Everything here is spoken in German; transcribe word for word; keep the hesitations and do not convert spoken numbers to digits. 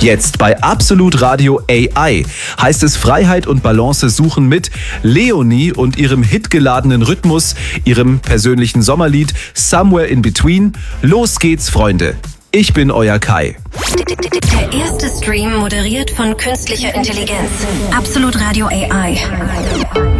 Jetzt bei Absolut Radio A I heißt es Freiheit und Balance suchen mit Leonie und ihrem hitgeladenen Rhythmus, ihrem persönlichen Sommerlied Somewhere in Between. Los geht's, Freunde. Ich bin euer Kai. Der erste Stream moderiert von künstlicher Intelligenz. Absolut Radio A I.